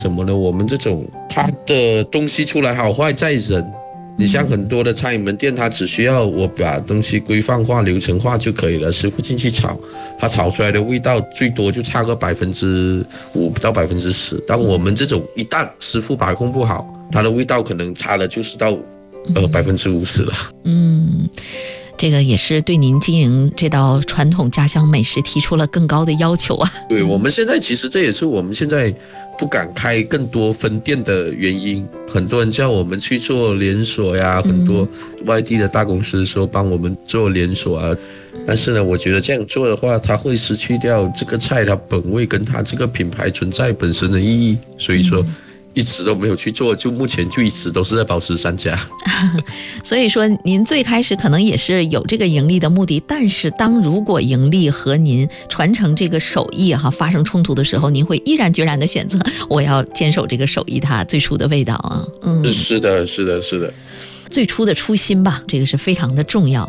怎么呢？我们这种它的东西出来好坏在人。你像很多的餐饮门店，它只需要我把东西规范化、流程化就可以了，师傅进去炒，它炒出来的味道最多就差个5%到10%。但我们这种一旦师傅把控不好，它的味道可能差了就是到50%了。 这个也是对您经营这道传统家乡美食提出了更高的要求啊。 对，我们现在其实这也是我们现在不敢开更多分店的原因。很多人叫我们去做连锁呀，很多外地的大公司说帮我们做连锁啊。但是呢，我觉得这样做的话，它会失去掉这个菜它本味跟它这个品牌存在本身的意义。所以说一直都没有去做，就目前就一直都是在保持3家。 所以说您最开始可能也是有这个盈利的目的，但是如果盈利和您传承这个手艺发生冲突的时候，您会毅然决然的选择我要坚守这个手艺它最初的味道啊。 是的， 最初的初心吧，这个是非常的重要。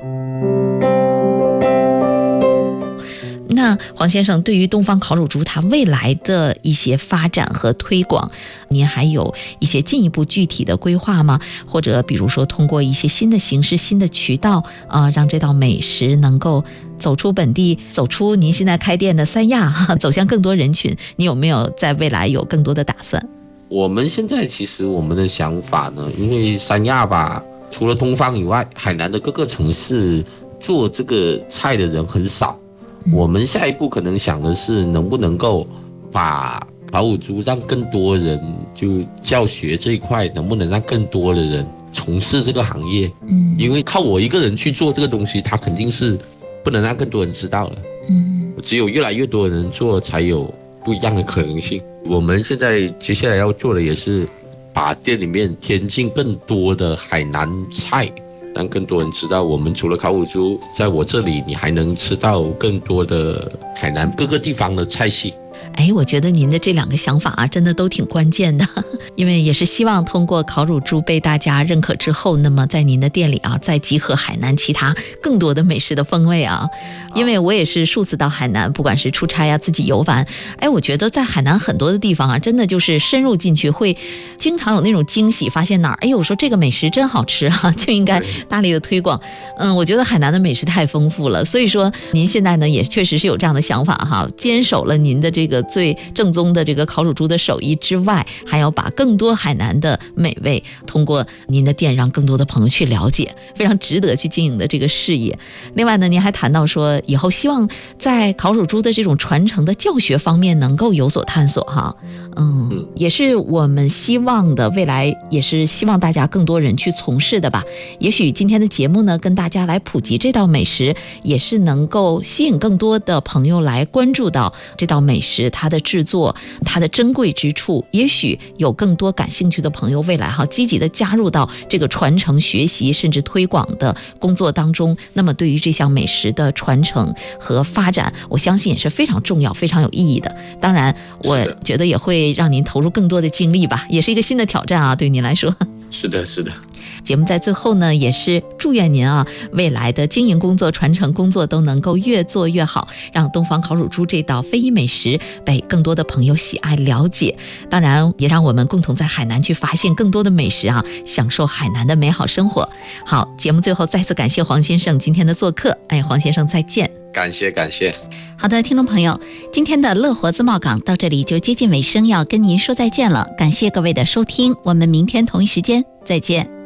那黄先生，对于东方烤乳猪它未来的一些发展和推广，您还有一些进一步具体的规划吗？或者比如说通过一些新的形式、新的渠道让这道美食能够走出本地，走出您现在开店的三亚，走向更多人群，你有没有在未来有更多的打算？ 我们现在其实我们的想法呢，因为三亚吧，除了东方以外，海南的各个城市做这个菜的人很少。我们下一步可能想的是，能不能够把烤乳猪让更多人，就教学这一块，能不能让更多的人从事这个行业？因为靠我一个人去做这个东西，它肯定是不能让更多人知道了。只有越来越多人做，才有不一样的可能性。我们现在接下来要做的也是把店里面添进更多的海南菜，让更多人知道，我们除了烤乳猪，在我这里你还能吃到更多的海南各个地方的菜系。 我觉得您的这2个想法真的都挺关键的，因为也是希望通过烤乳猪被大家认可之后，那么在您的店里再集合海南其他更多的美食的风味因为我也是数次到海南，不管是出差自己游玩，我觉得在海南很多的地方真的就是深入进去会经常有那种惊喜，发现哪儿我说这个美食真好吃就应该大力的推广。我觉得海南的美食太丰富了，所以说您现在呢也确实是有这样的想法坚守了您的这个最正宗的这个烤乳猪的手艺之外，还要把更多海南的美味通过您的店让更多的朋友去了解，非常值得去经营的这个事业。另外呢，您还谈到说以后希望在烤乳猪的这种传承的教学方面能够有所探索也是我们希望的，未来也是希望大家更多人去从事的吧。也许今天的节目呢，跟大家来普及这道美食，也是能够吸引更多的朋友来关注到这道美食它的制作，它的珍贵之处。也许有更多感兴趣的朋友未来积极的加入到这个传承学习甚至推广的工作当中，那么对于这项美食的传承和发展，我相信也是非常重要非常有意义的。当然我觉得也会让您投入更多的精力吧，也是一个新的挑战对您来说。 是的。 节目在最后呢，也是祝愿您未来的经营工作、传承工作都能够越做越好，让东方烤乳猪这道非遗美食被更多的朋友喜爱了解。当然也让我们共同在海南去发现更多的美食享受海南的美好生活。好，节目最后再次感谢黄先生今天的做客。黄先生再见。 感谢。 好的，听众朋友，今天的乐活自贸港到这里就接近尾声，要跟您说再见了。感谢各位的收听，我们明天同一时间再见。